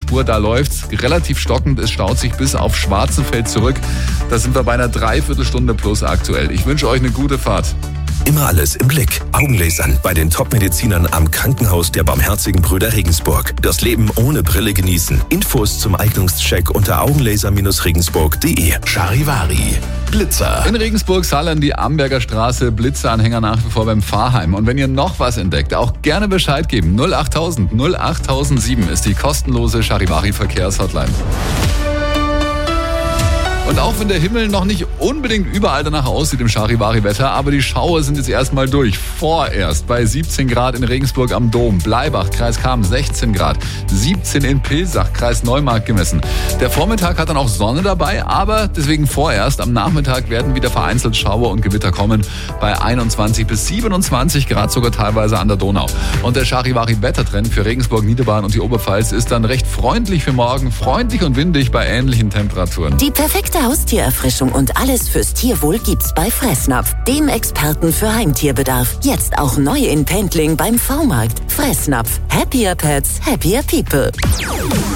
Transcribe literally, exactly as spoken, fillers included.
Spur, da läuft's relativ stockend. Es staut sich bis auf Schwarzenfeld zurück. Da sind wir bei einer Dreiviertelstunde plus aktuell. Ich wünsche euch eine gute Fahrt. Immer alles im Blick. Augenlasern bei den Top-Medizinern am Krankenhaus der Barmherzigen Brüder Regensburg. Das Leben ohne Brille genießen. Infos zum Eignungscheck unter augenlaser regensburg punkt de. Charivari. Blitzer. In Regensburg Salern die Amberger Straße. Blitzeranhänger nach wie vor beim Pfarrheim. Und wenn ihr noch was entdeckt, auch gerne Bescheid geben. null achttausend null achttausendsieben ist die kostenlose Charivari-Verkehrshotline. Und auch wenn der Himmel noch nicht unbedingt überall danach aussieht im Charivari-Wetter, aber die Schauer sind jetzt erstmal durch. Vorerst bei siebzehn Grad in Regensburg am Dom, Bleibach, Kreis Cham sechzehn Grad, siebzehn in Pilsach, Kreis Neumarkt gemessen. Der Vormittag hat dann auch Sonne dabei, aber deswegen vorerst. Am Nachmittag werden wieder vereinzelt Schauer und Gewitter kommen bei einundzwanzig bis siebenundzwanzig Grad, sogar teilweise an der Donau. Und der Charivari-Wettertrend für Regensburg, Niederbayern und die Oberpfalz ist dann recht freundlich für morgen, freundlich und windig bei ähnlichen Temperaturen. Die perfekte Haustiererfrischung und alles fürs Tierwohl gibt's bei Fressnapf, dem Experten für Heimtierbedarf. Jetzt auch neu in Pendling beim V-Markt. Fressnapf. Happier Pets, happier people.